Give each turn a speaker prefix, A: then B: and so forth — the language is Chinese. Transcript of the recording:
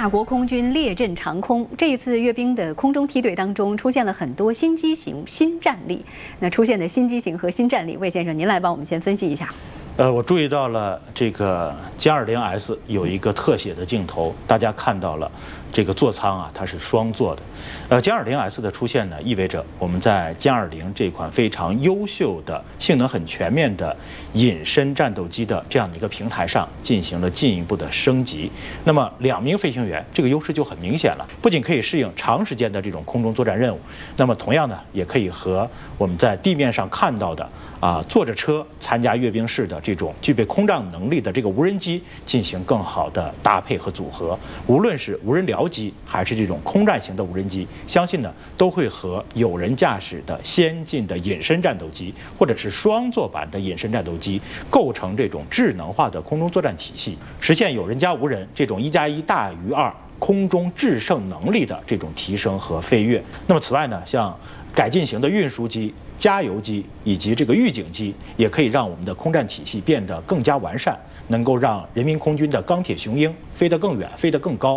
A: 大国空军列阵长空，这一次阅兵的空中梯队当中出现了很多新机型、新战力。那出现的新机型和新战力，魏先生您来帮我们先分析一下。
B: 我注意到了这个歼20S 有一个特写的镜头，大家看到了这个座舱啊，它是双座的。歼20S 的出现呢，意味着我们在歼20这款非常优秀的、性能很全面的隐身战斗机的这样的一个平台上进行了进一步的升级。那么2名飞行员，这个优势就很明显了，不仅可以适应长时间的这种空中作战任务，那么同样呢，也可以和我们在地面上看到的坐着车参加阅兵式的这种具备空战能力的这个无人机进行更好的搭配和组合。无论是无人僚机还是这种空战型的无人机，相信呢都会和有人驾驶的先进的隐身战斗机或者是双座版的隐身战斗机构成这种智能化的空中作战体系，实现有人加无人这种1+1大于2空中制胜能力的这种提升和飞跃。那么此外呢，像改进型的运输机、加油机以及这个预警机，也可以让我们的空战体系变得更加完善，能够让人民空军的钢铁雄鹰飞得更远、飞得更高。